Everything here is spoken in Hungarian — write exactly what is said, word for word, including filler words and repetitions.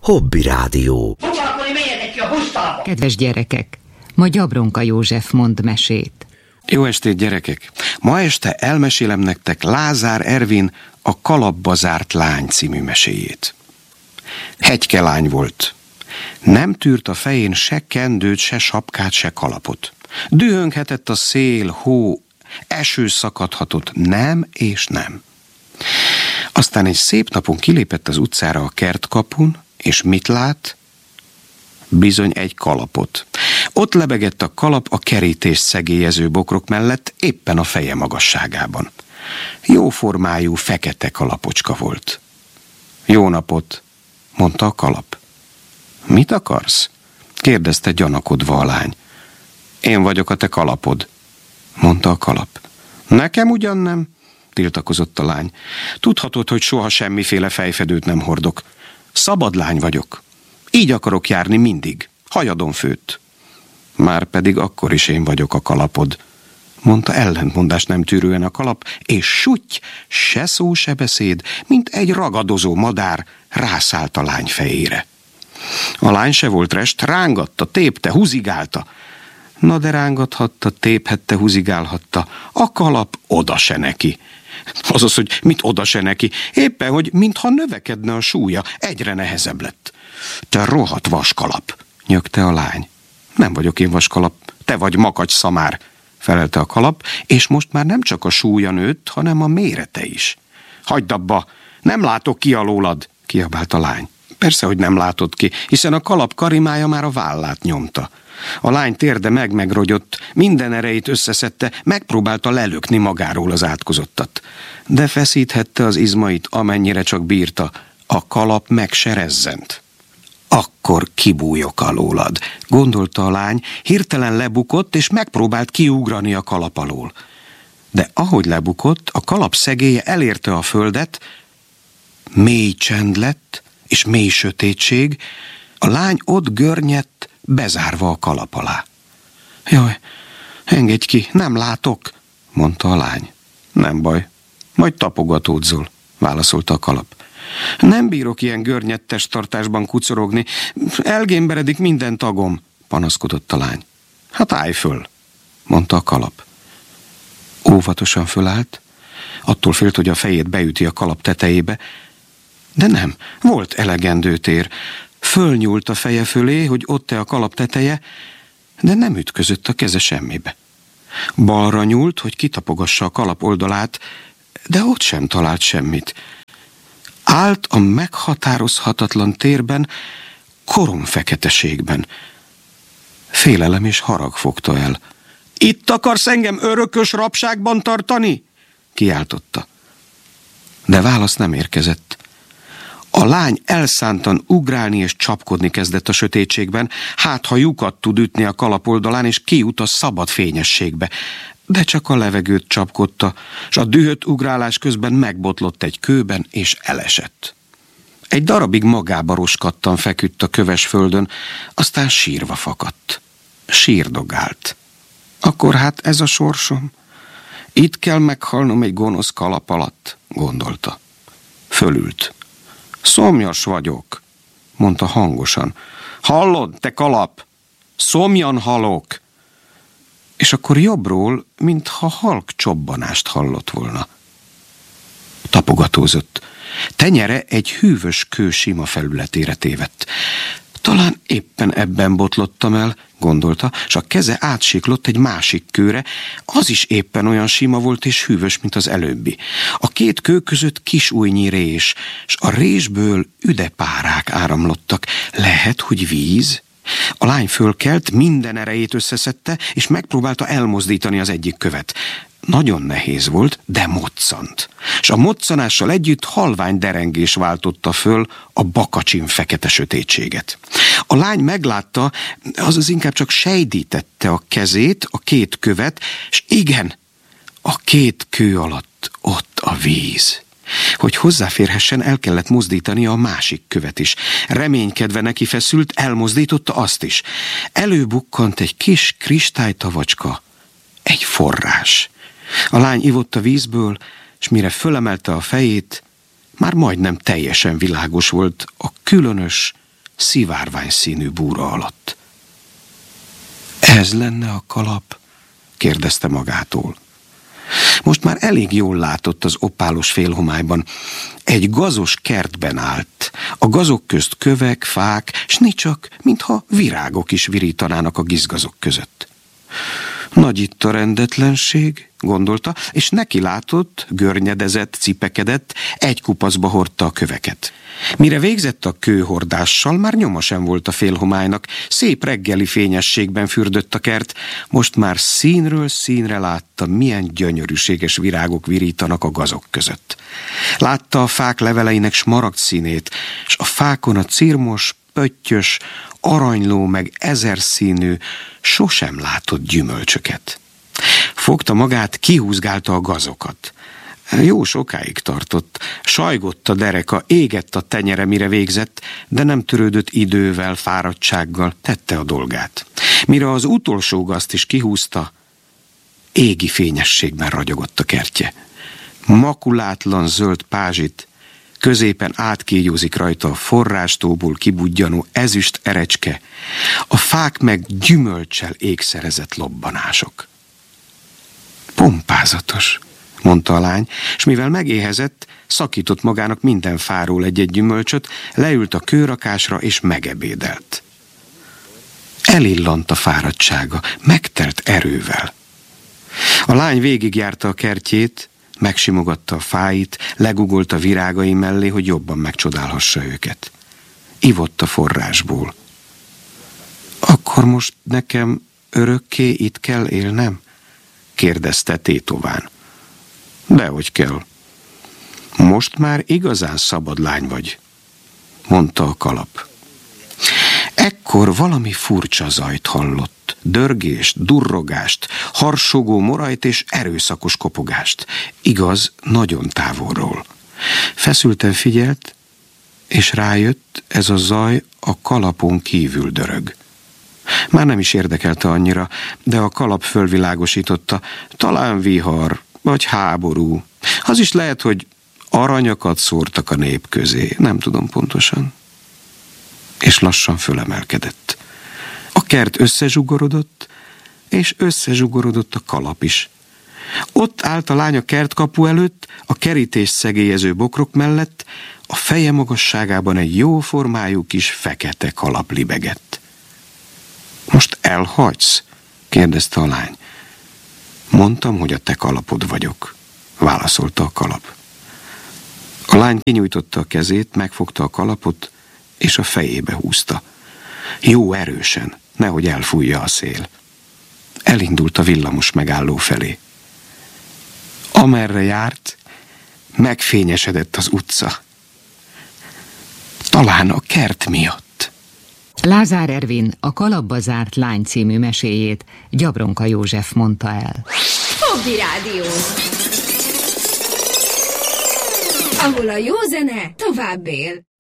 Hobby Rádió. Kedves gyerekek, ma Gyabronka József mond mesét. Jó estét, gyerekek! Ma este elmesélem nektek Lázár Ervin a Kalapba zárt lány című meséjét. Hegyke lány volt. Nem tűrt a fején se kendőt, se sapkát, se kalapot. Dühönghetett a szél, hó, eső szakadhatott, nem és nem. Aztán egy szép napon kilépett az utcára a kertkapun, és mit lát? Bizony egy kalapot. Ott lebegett a kalap a kerítést szegélyező bokrok mellett, éppen a feje magasságában. Jóformájú, fekete kalapocska volt. Jó napot, mondta a kalap. Mit akarsz? Kérdezte gyanakodva a lány. Én vagyok a te kalapod, mondta a kalap. Nekem ugyan nem, tiltakozott a lány. Tudhatod, hogy soha semmiféle fejfedőt nem hordok. Szabad lány vagyok. Így akarok járni mindig, hajadon főtt. Márpedig akkor is én vagyok a kalapod, mondta ellentmondást nem tűrően a kalap, és sutty, se szó, se beszéd, mint egy ragadozó madár rászállt a lány fejére. A lány se volt rest, rángatta, tépte, húzigálta. Na de rángathatta, téphette, húzigálhatta, a kalap oda se neki. Azaz, hogy mit oda se neki, éppen, hogy mintha növekedne a súlya, egyre nehezebb lett. Te rohadt vaskalap, nyögte a lány. Nem vagyok én vaskalap, te vagy makacs szamár, felelte a kalap, és most már nem csak a súlya nőtt, hanem a mérete is. Hagyd abba, nem látok ki alólad, kiabált a lány. Persze, hogy nem látott ki, hiszen a kalap karimája már a vállát nyomta. A lány térde meg-megrogyott, minden erejét összeszedte, megpróbálta lelökni magáról az átkozottat. De feszíthette az izmait, amennyire csak bírta, a kalap meg se rezzent. Akkor kibújok alólad, gondolta a lány, hirtelen lebukott, és megpróbált kiugrani a kalap alól. De ahogy lebukott, a kalap szegélye elérte a földet, mély csend lett, és mély sötétség, a lány ott görnyedt, bezárva a kalap alá. Jaj, engedj ki, nem látok, mondta a lány. Nem baj, majd tapogatódzol, válaszolta a kalap. Nem bírok ilyen görnyedt testtartásban kucorogni, elgémberedik minden tagom, panaszkodott a lány. Hát állj föl, mondta a kalap. Óvatosan fölállt, attól félt, hogy a fejét beüti a kalap tetejébe, de nem, volt elegendő tér. Fölnyúlt a feje fölé, hogy ott-e a kalap teteje, de nem ütközött a keze semmibe. Balra nyúlt, hogy kitapogassa a kalap oldalát, de ott sem talált semmit. Állt a meghatározhatatlan térben, koromfeketeségben. Félelem és harag fogta el. Itt akarsz engem örökös rabságban tartani? Kiáltotta. De válasz nem érkezett. A lány elszántan ugrálni és csapkodni kezdett a sötétségben, hát ha lyukat tud ütni a kalap oldalán, és kijut a szabad fényességbe. De csak a levegőt csapkodta, s a dühött ugrálás közben megbotlott egy kőben, és elesett. Egy darabig magába roskadtan feküdt a köves földön, aztán sírva fakadt. Sírdogált. Akkor hát ez a sorsom? Itt kell meghalnom egy gonosz kalap alatt, gondolta. Fölült. Szomjas vagyok, mondta hangosan. Hallod, te kalap? Szomjan halok. És akkor jobbról, mintha halk csobbanást hallott volna. Tapogatózott. Tenyere egy hűvös kő sima felületére tévedt. Talán éppen ebben botlottam el, gondolta, s a keze átsiklott egy másik kőre, az is éppen olyan sima volt és hűvös, mint az előbbi. A két kő között kis újnyi rés, s a résből üdepárák áramlottak. Lehet, hogy víz? A lány fölkelt, minden erejét összeszedte, és megpróbálta elmozdítani az egyik követ. Nagyon nehéz volt, de moccant. S a moccanással együtt halvány derengés váltotta föl a bakacsin fekete sötétséget. A lány meglátta, azaz inkább csak sejdítette a kezét, a két követ, s igen, a két kő alatt ott a víz. Hogy hozzáférhessen, el kellett mozdítania a másik követ is. Reménykedve neki feszült, elmozdította azt is. Előbukkant egy kis kristálytavacska, egy forrás. A lány ivott a vízből, és mire fölemelte a fejét, már majdnem teljesen világos volt a különös, szivárvány színű búra alatt. Ez lenne a kalap? Kérdezte magától. Most már elég jól látott az opálos félhomályban. Egy gazos kertben állt. A gazok közt kövek, fák, s nicsak, mintha virágok is virítanának a gizgazok között. Nagy itt a rendetlenség, gondolta, és neki látott, görnyedezett, cipekedett, egy kupacba hordta a köveket. Mire végzett a kőhordással, már nyoma sem volt a félhomálynak, szép reggeli fényességben fürdött a kert, most már színről színre látta, milyen gyönyörűséges virágok virítanak a gazok között. Látta a fák leveleinek smaragd színét, s a fákon a cirmos, pöttyös, aranyló meg ezerszínű, sosem látott gyümölcsöket. Fogta magát, kihúzgálta a gazokat. Jó sokáig tartott, sajgott a dereka, égett a tenyere, mire végzett, de nem törődött idővel, fáradtsággal, tette a dolgát. Mire az utolsó gazt is kihúzta, égi fényességben ragyogott a kertje. Makulátlan zöld pázsit, középen átkígyózik rajta a forrástóból kibudjanó ezüst erecske, a fák meg gyümölccsel ékszerezett lobbanások. Pompázatos, mondta a lány, és mivel megéhezett, szakított magának minden fáról egy-egy gyümölcsöt, leült a kőrakásra és megebédelt. Elillant a fáradtsága, megtelt erővel. A lány végigjárta a kertjét, megsimogatta a fáit, legugolt a virágai mellé, hogy jobban megcsodálhassa őket. Ivott a forrásból. Akkor most nekem örökké itt kell élnem? Kérdezte tétován. Dehogy kell. Most már igazán szabad lány vagy, mondta a kalap. Ekkor valami furcsa zajt hallott, dörgést, durrogást, harsogó morajt és erőszakos kopogást. Igaz, nagyon távolról. Feszülten figyelt, és rájött, ez a zaj a kalapon kívül dörög. Már nem is érdekelte annyira, de a kalap fölvilágosította, talán vihar, vagy háború. Az is lehet, hogy aranyakat szórtak a nép közé, nem tudom pontosan. És lassan fölemelkedett. A kert összezsugorodott, és összezsugorodott a kalap is. Ott állt a lány a kertkapu előtt, a kerítést szegélyező bokrok mellett, a feje magasságában egy jóformájú kis fekete kalap libegett. Most elhagysz? Kérdezte a lány. Mondtam, hogy a te kalapod vagyok, válaszolta a kalap. A lány kinyújtotta a kezét, megfogta a kalapot, és a fejébe húzta. Jó erősen, nehogy elfújja a szél. Elindult a villamos megálló felé. Amerre járt, megfényesedett az utca. Talán a kert miatt. Lázár Ervin a Kalapba zárt lány című meséjét Gyabronka József mondta el. Fogdi Rádió, ahol a jó zene tovább él.